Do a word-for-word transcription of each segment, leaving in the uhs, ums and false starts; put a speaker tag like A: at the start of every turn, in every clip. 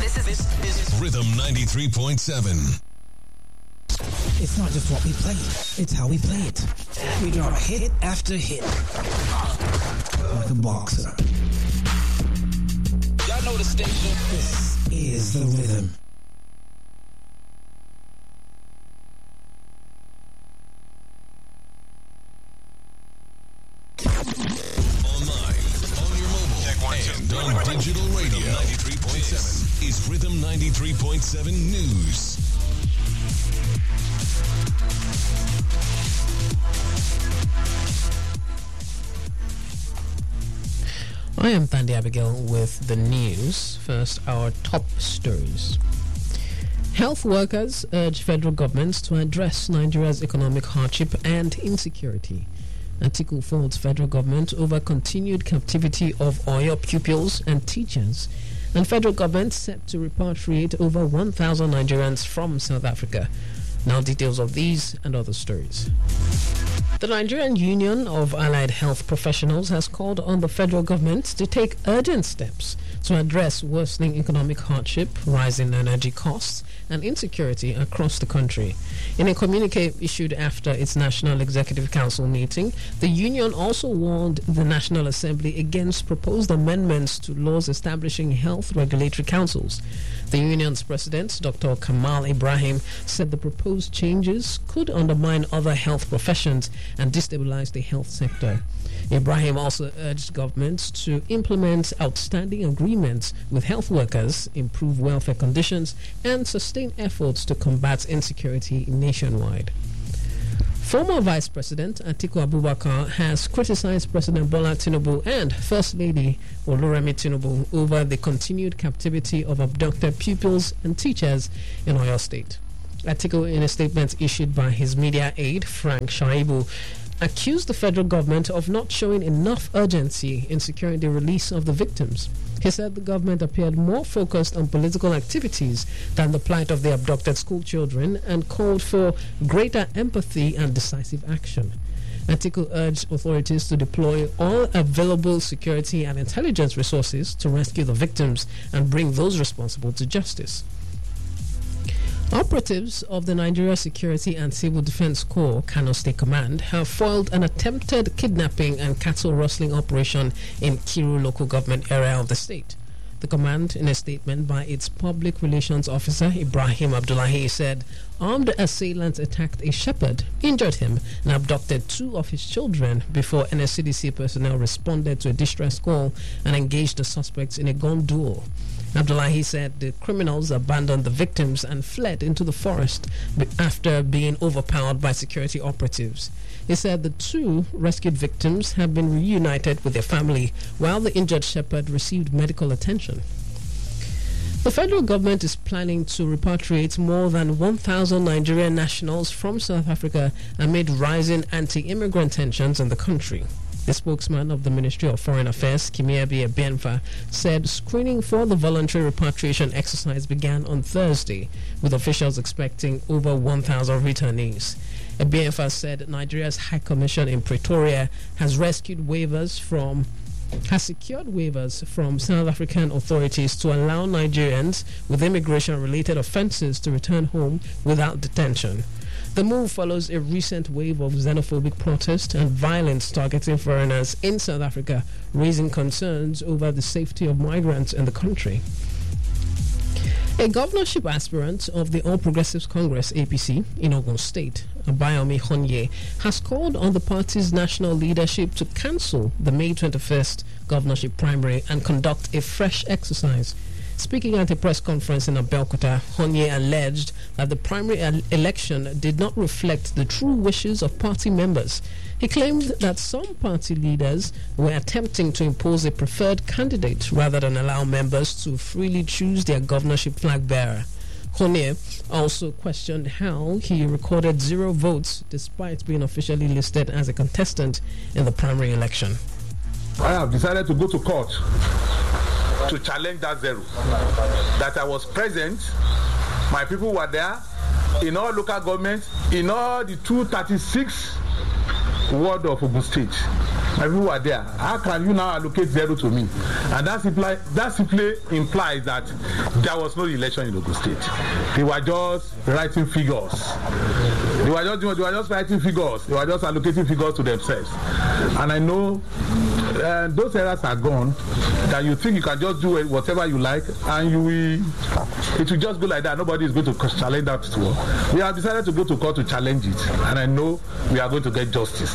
A: This is, this is
B: Rhythm ninety-three point seven.
C: It's not just what we play, it's how we play it. We drop hit after hit. Like a boxer.
A: Y'all know the station.
C: This is The Rhythm.
B: Online, on your mobile, Check one, and two. on digital radio. ninety-three point seven is Rhythm ninety-three point seven News.
D: I am Thandi Abigail with the news. First, our top stories. Health workers urge federal governments to address Nigeria's economic hardship and insecurity. Atiku faults federal government over continued captivity of Oyo pupils and teachers. And federal government set to repatriate over one thousand Nigerians from South Africa. Now details of these and other stories. The Nigerian Union of Allied Health Professionals has called on the federal government to take urgent steps to address worsening economic hardship, rising energy costs, and insecurity across the country. In a communique issued after its National Executive Council meeting, the union also warned the National Assembly against proposed amendments to laws establishing health regulatory councils. The union's president, Doctor Kamal Ibrahim, said the proposed changes could undermine other health professions and destabilize the health sector. Ibrahim also urged governments to implement outstanding agreements with health workers, improve welfare conditions, and sustain efforts to combat insecurity nationwide. Former Vice President Atiku Abubakar has criticized President Bola Tinubu and First Lady Oluremi Tinubu over the continued captivity of abducted pupils and teachers in Oyo State. Atiku, in a statement issued by his media aide, Frank Shaibu, accused the federal government of not showing enough urgency in securing the release of the victims. He said the government appeared more focused on political activities than the plight of the abducted school children and called for greater empathy and decisive action. Atiku urged authorities to deploy all available security and intelligence resources to rescue the victims and bring those responsible to justice. Operatives of the Nigeria Security and Civil Defense Corps, Kano State Command, have foiled an attempted kidnapping and cattle rustling operation in Kiru local government area of the state. The command, in a statement by its public relations officer, Ibrahim Abdullahi, said armed assailants attacked a shepherd, injured him, and abducted two of his children before N S C D C personnel responded to a distress call and engaged the suspects in a gun duel. Abdullahi said the criminals abandoned the victims and fled into the forest after being overpowered by security operatives. He said the two rescued victims have been reunited with their family, while the injured shepherd received medical attention. The federal government is planning to repatriate more than one thousand Nigerian nationals from South Africa amid rising anti-immigrant tensions in the country. The spokesman of the Ministry of Foreign Affairs, Kimiabi Ebienfa, said screening for the voluntary repatriation exercise began on Thursday, with officials expecting over one thousand returnees. Ebienfa said Nigeria's High Commission in Pretoria has rescued waivers from has secured waivers from South African authorities to allow Nigerians with immigration-related offences to return home without detention. The move follows a recent wave of xenophobic protest and violence targeting foreigners in South Africa, raising concerns over the safety of migrants in the country. A governorship aspirant of the All Progressives Congress, A P C, in Ogun State, Abayomi Honye, has called on the party's national leadership to cancel the May twenty-first governorship primary and conduct a fresh exercise. Speaking at a press conference in Abeokuta, Honye alleged that the primary el- election did not reflect the true wishes of party members. He claimed that some party leaders were attempting to impose a preferred candidate rather than allow members to freely choose their governorship flag bearer. Honye also questioned how he recorded zero votes despite being officially listed as a contestant in the primary election.
E: I have decided to go to court to challenge that zero. That I was present, my people were there, in all local governments, in all the two hundred thirty-six ward of Ogun State. My people were there. How can you now allocate zero to me? And that simply, that simply implies that there was no election in Ogun State. They were just writing figures. They were just, they were just writing figures. They were just allocating figures to themselves. And I know uh, those errors are gone, that you think you can just do whatever you like, and you will, it will just go like that. Nobody is going to challenge that to us. We have decided to go to court to challenge it, and I know we are going to get justice.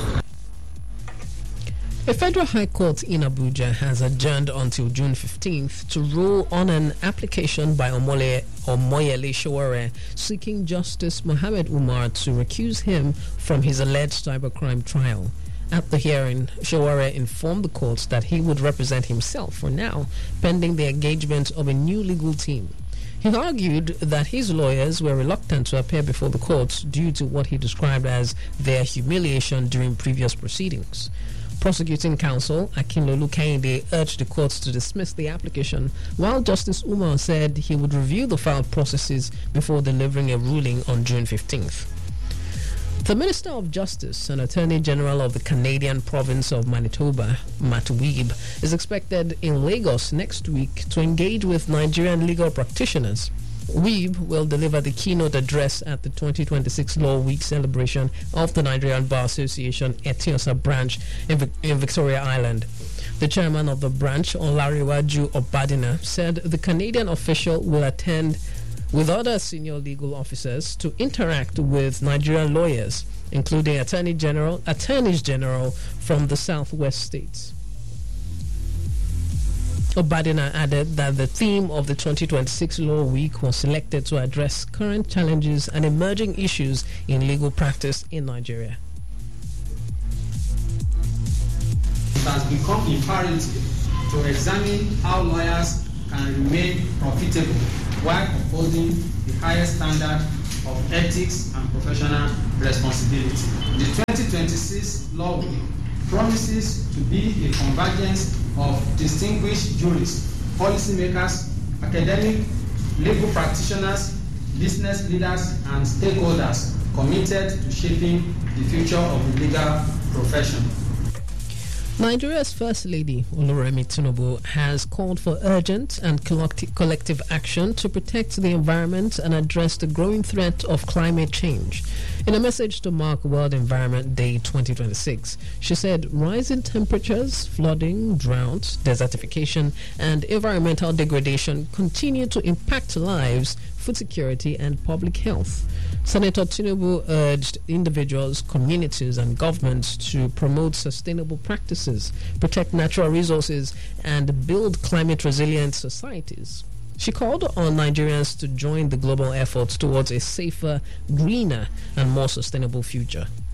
D: A federal high court in Abuja has adjourned until June fifteenth to rule on an application by Omole Omoyele Sowore seeking Justice Mohammed Umar to recuse him from his alleged cybercrime trial. At the hearing, Sowore informed the court that he would represent himself for now, pending the engagement of a new legal team. He argued that his lawyers were reluctant to appear before the courts due to what he described as their humiliation during previous proceedings. Prosecuting counsel Akinlolu Kehinde urged the courts to dismiss the application, while Justice Umar said he would review the filed processes before delivering a ruling on June fifteenth. The Minister of Justice and Attorney General of the Canadian province of Manitoba, Matt Wiebe, is expected in Lagos next week to engage with Nigerian legal practitioners. Wiebe will deliver the keynote address at the twenty twenty-six Law Week celebration of the Nigerian Bar Association Etiosa branch in, Vic- in Victoria Island. The chairman of the branch, Olariwaju Obadina, said the Canadian official will attend with other senior legal officers to interact with Nigerian lawyers, including Attorney General, attorneys general from the Southwest states. Obadina added that the theme of the twenty twenty-six Law Week was selected to address current challenges and emerging issues in legal practice in Nigeria.
F: It has become imperative to examine how lawyers can remain profitable while upholding the highest standard of ethics and professional responsibility. The twenty twenty-six Law Week promises to be a convergence of distinguished jurists, policymakers, academic, legal practitioners, business leaders, and stakeholders committed to shaping the future of the legal profession.
D: Nigeria's First Lady, Oluremi Tinubu, has called for urgent and collective action to protect the environment and address the growing threat of climate change. In a message to mark World Environment Day twenty twenty-six, she said rising temperatures, flooding, drought, desertification, and environmental degradation continue to impact lives, food security, and public health. Senator Tinubu urged individuals, communities, and governments to promote sustainable practices, protect natural resources, and build climate-resilient societies. She called on Nigerians to join the global efforts towards a safer, greener, and more sustainable future.